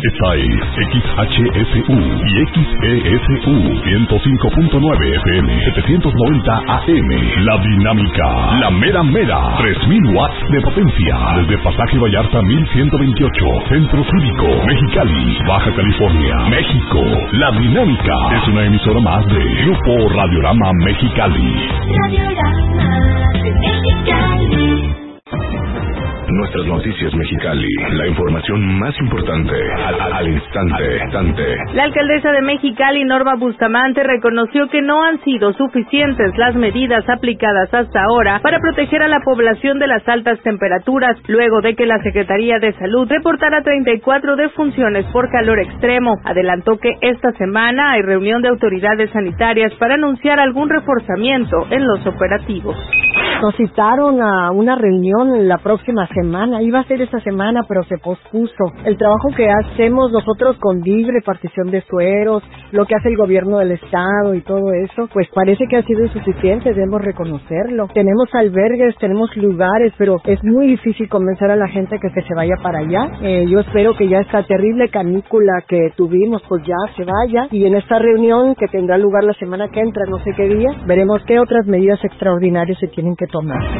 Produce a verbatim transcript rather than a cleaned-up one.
Esta es X H S U y X E S U ciento cinco punto nueve F M, setecientos noventa A M. La Dinámica, la mera mera, tres mil watts de potencia. Desde Pasaje Vallarta mil ciento veintiocho, Centro Cívico, Mexicali, Baja California, México. La Dinámica es una emisora más de Grupo Radiorama Mexicali. Radiorama Mexicali. Nuestras noticias Mexicali, la información más importante al, al, al instante, instante. La alcaldesa de Mexicali, Norma Bustamante, reconoció que no han sido suficientes las medidas aplicadas hasta ahora para proteger a la población de las altas temperaturas, luego de que la Secretaría de Salud reportara treinta y cuatro defunciones por calor extremo. Adelantó que esta semana hay reunión de autoridades sanitarias para anunciar algún reforzamiento en los operativos. Nos citaron a una reunión la próxima semana, iba a ser esta semana, pero se pospuso. El trabajo que hacemos nosotros con D I F, repartición de sueros, lo que hace el gobierno del estado y todo eso, pues parece que ha sido insuficiente, debemos reconocerlo. Tenemos albergues, tenemos lugares, pero es muy difícil convencer a la gente que, que se vaya para allá. Eh, yo espero que ya esta terrible canícula que tuvimos, pues ya se vaya, y en esta reunión que tendrá lugar la semana que entra, no sé qué día, veremos qué otras medidas extraordinarias se tienen que tomar.